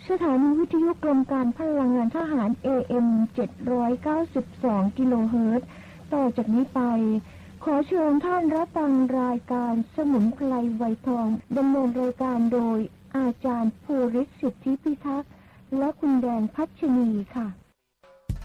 สถานีวิทยุกรมการพลังงานทหาร AM 792 กิโลเฮิรตซ์ต่อจากนี้ไปขอเชิญท่านรับฟังรายการสมุนไพรไวทองดำเนินรายการโดยอาจารย์ภูริศ สิทธิพิทักษ์และคุณแดงพัชนีค่ะ